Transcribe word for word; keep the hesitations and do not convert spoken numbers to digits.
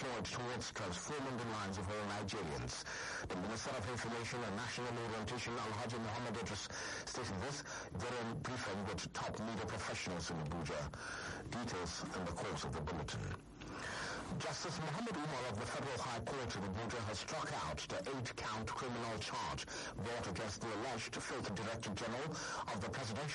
deployed towards transforming the lives of all Nigerians. The Minister of Information and National Orientation, Alhaji Muhammad Idris, stated this during a briefing with top media professionals in Abuja. Details in the course of the bulletin. Justice Muhammad Umar of the Federal High Court in Abuja has struck out the eight-count criminal charge brought against the alleged fake Director General of the Presidential